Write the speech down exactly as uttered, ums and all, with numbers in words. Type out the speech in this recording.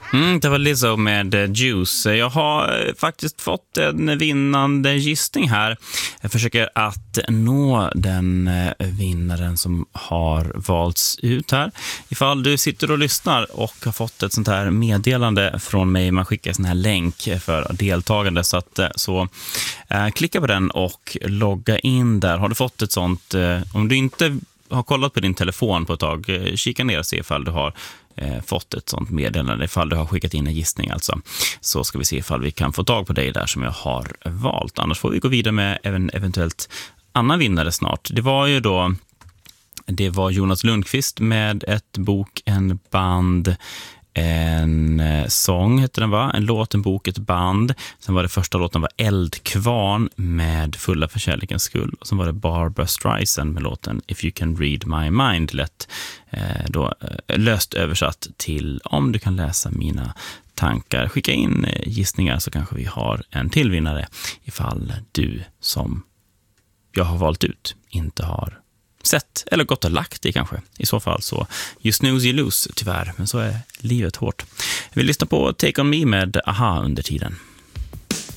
Mm, det var Lizzo med Juice. Jag har faktiskt fått en vinnande gissning här. Jag försöker att nå den vinnaren som har valts ut här. Ifall du sitter och lyssnar och har fått ett sånt här meddelande från mig, man skickar en sån här länk för deltagande, så att så eh, klicka på den och logga in där. Har du fått ett sånt, eh, om du inte har kollat på din telefon på ett tag, eh, kika ner och se ifall du har eh, fått ett sånt meddelande, ifall du har skickat in en gissning alltså. Så ska vi se ifall vi kan få tag på dig där som jag har valt. Annars får vi gå vidare med även eventuellt annan vinnare snart. Det var ju då det var Jonas Lundqvist med ett bok, en band, en sång heter den, va? En låt, en bok, ett band. Sen var det första låten var Eldkvarn med Fulla för kärlekens skull. Och sen var det Barbra Streisand med låten If You Can Read My Mind, lätt eh, då, eh, löst översatt till Om du kan läsa mina tankar. Skicka in eh, gissningar så kanske vi har en tillvinnare ifall du som jag har valt ut inte har sett eller gått och lagt i kanske. I så fall så you snooze you lose tyvärr, men så är livet hårt. Vi lyssnar på Take On Me med Aha under tiden.